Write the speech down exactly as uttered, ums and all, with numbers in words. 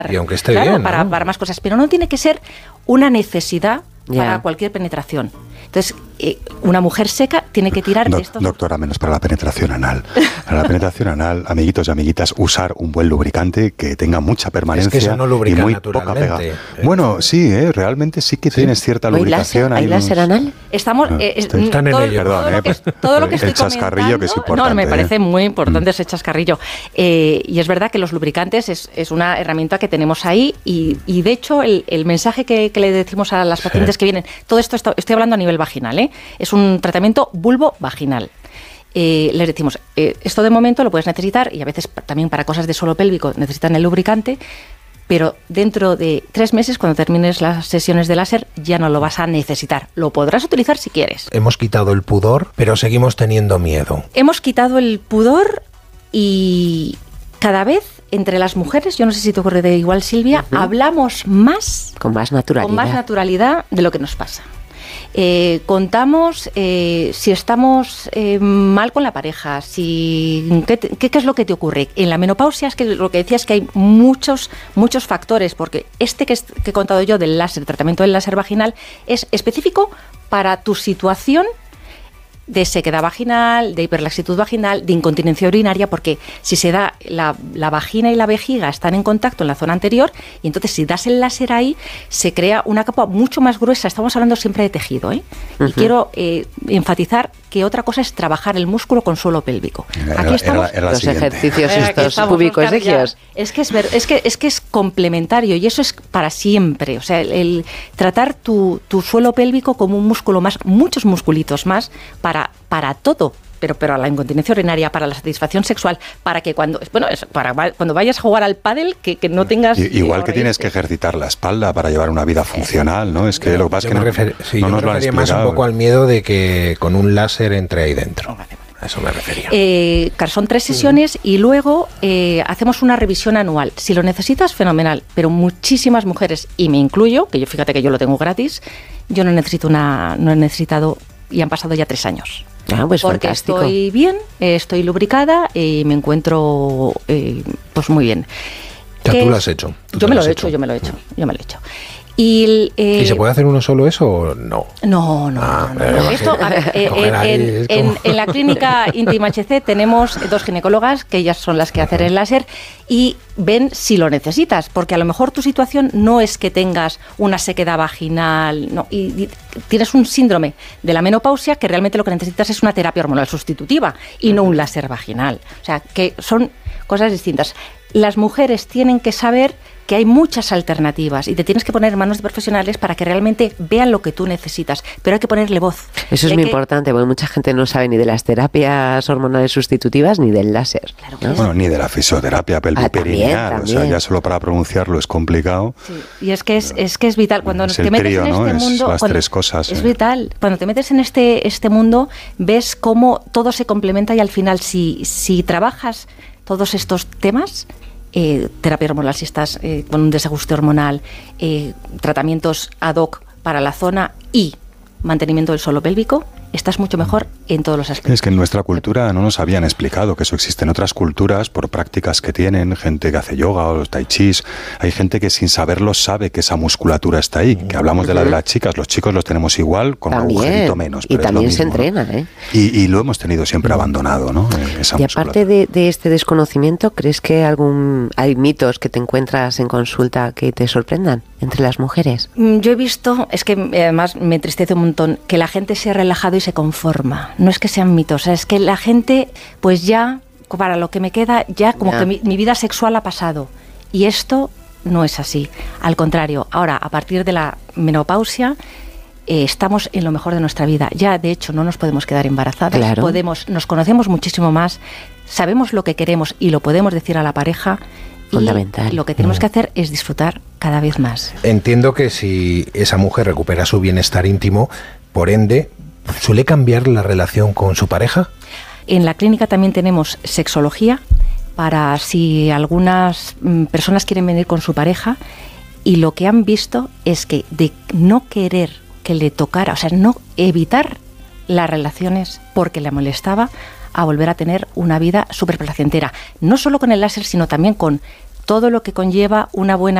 Y aunque esté claro, bien, para, ¿no? para más cosas, pero no tiene que ser una necesidad Ya. para cualquier penetración. Entonces, eh, una mujer seca tiene que tirar Do- de estos... Doctora, menos para la penetración anal. Para la penetración anal, amiguitos y amiguitas, usar un buen lubricante que tenga mucha permanencia Es que eso no lubrica y muy poca pega. naturalmente. Bueno, sí, ¿eh? realmente sí que ¿Sí? tienes cierta ¿Hay lubricación. láser, ¿hay unos- láser anal? Estamos... Ah, eh, estoy- están en todo, ello. todo Perdón, lo eh, que, pues, todo lo que estoy el chascarrillo que es comentando- No, me importante, parece ¿eh? muy importante Mm. ese chascarrillo. Eh, y es verdad que los lubricantes es, es una herramienta que tenemos ahí y, y de hecho el, el mensaje que, que le decimos a las pacientes que vienen, todo esto está- estoy hablando a nivel vaginal, ¿eh? Es un tratamiento vulvo-vaginal. Eh, les decimos, eh, esto de momento lo puedes necesitar y a veces pa- también para cosas de suelo pélvico necesitan el lubricante, pero dentro de tres meses, cuando termines las sesiones de láser, ya no lo vas a necesitar. Lo podrás utilizar si quieres. Hemos quitado el pudor, pero seguimos teniendo miedo. Hemos quitado el pudor y cada vez entre las mujeres, yo no sé si te ocurre de igual, Silvia, Ujú. hablamos más, Con más naturalidad. con más naturalidad de lo que nos pasa. Eh, contamos eh, si estamos eh, mal con la pareja, si ¿qué, te- qué, qué es lo que te ocurre. En la menopausia es que lo que decía es que hay muchos, muchos factores, porque este que, es- que he contado yo del láser, tratamiento del láser vaginal, es específico para tu situación de sequedad vaginal, de hiperlaxitud vaginal, de incontinencia urinaria, porque si se da la, la vagina y la vejiga están en contacto en la zona anterior y entonces si das el láser ahí se crea una capa mucho más gruesa. Estamos hablando siempre de tejido, ¿eh? Y Ujú. quiero eh, enfatizar que otra cosa es trabajar el músculo con suelo pélvico. Era- Aquí era- estamos. era la Los siguiente. ejercicios Eh, aquí estos estamos, púbicos Óscar, ya. egios. Es que es, ver- es que es que es complementario y eso es para siempre. O sea, el, el tratar tu, tu suelo pélvico como un músculo más, muchos musculitos más para, para todo. Pero, pero a la incontinencia urinaria, para la satisfacción sexual, para que cuando bueno es- para va- cuando vayas a jugar al pádel que, que no tengas I- Igual que eh, tienes que ejercitar la espalda para llevar una vida funcional, ¿no? Es que lo que pasa Yo es que me, no, refer- sí, no yo nos me lo han refería más un explicado. poco al miedo de que con un láser entre ahí dentro. A eso me refería. Eh, claro, son tres sesiones y luego eh, hacemos una revisión anual. Si lo necesitas, fenomenal, pero muchísimas mujeres, y me incluyo, que yo fíjate que yo lo tengo gratis, yo no necesito una, no he necesitado, y han pasado ya tres años. Ah, pues Porque fantástico. estoy bien, eh, estoy lubricada y me encuentro eh, pues muy bien. Ya, ¿Qué tú lo es? has hecho, tú Yo te me lo lo has he hecho. hecho, yo me lo he hecho, yo me lo he hecho. Y, el, eh, ¿Y se puede hacer uno solo eso o no? No, no, Ah, no, me no. imagino. Esto, a ver, eh, Coger en, ahí en- es en- como- en la clínica Íntima H C tenemos dos ginecólogas que ellas son las que hacen el láser y ven si lo necesitas, porque a lo mejor tu situación no es que tengas una sequedad vaginal, no, y, y tienes un síndrome de la menopausia que realmente lo que necesitas es una terapia hormonal sustitutiva y no un láser vaginal. O sea, que son cosas distintas. Las mujeres tienen que saber que hay muchas alternativas y te tienes que poner en manos de profesionales para que realmente vean lo que tú necesitas, pero hay que ponerle voz. Eso es Hay muy que- importante, porque mucha gente no sabe ni de las terapias hormonales sustitutivas ni del láser. Claro que ¿no? Bueno, ni de la fisioterapia pelviperineal, Ah, también, o sea, también. ya solo para pronunciarlo es complicado. Sí, y es que es, es que es vital cuando Es te el metes trío, en ¿no? este Es mundo. las cuando- tres cosas, Es eh. vital. Cuando te metes en este este mundo, ves cómo todo se complementa y al final, si, si trabajas todos estos temas, eh, terapia hormonal, si estás eh, con un desajuste hormonal, eh, tratamientos ad hoc para la zona y mantenimiento del suelo pélvico, estás mucho mejor en todos los aspectos. Es que en nuestra cultura no nos habían explicado que eso existe en otras culturas por prácticas que tienen, gente que hace yoga o los tai chis. Hay gente que sin saberlo sabe que esa musculatura está ahí. Que hablamos de la de las chicas, los chicos los tenemos igual, con un agujerito menos. Y pero es lo también se mismo, ¿no? entrena, ¿eh? Y, y lo hemos tenido siempre abandonado, ¿no? Eh, Esa Y aparte musculatura. de, de este desconocimiento, ¿crees que algún hay mitos que te encuentras en consulta que te sorprendan entre las mujeres? Mm, Yo he visto, es que eh, además me entristece un montón, que la gente se ha relajado y se conforma. No es que sean mitos, es que la gente, pues ya, para lo que me queda, ya como Ya. que mi, mi vida sexual ha pasado. Y esto no es así. Al contrario, ahora, a partir de la menopausia, eh, estamos en lo mejor de nuestra vida. Ya, de hecho, no nos podemos quedar embarazadas. Claro. Podemos, nos conocemos muchísimo más, sabemos lo que queremos y lo podemos decir a la pareja. Y Fundamental. lo que tenemos que hacer es disfrutar cada vez más. Entiendo que si esa mujer recupera su bienestar íntimo, por ende, ¿suele cambiar la relación con su pareja? En la clínica también tenemos sexología para si algunas mm, personas quieren venir con su pareja y lo que han visto es que de no querer que le tocara, o sea, no evitar las relaciones porque le molestaba, a volver a tener una vida súper placentera. No solo con el láser, sino también con todo lo que conlleva una buena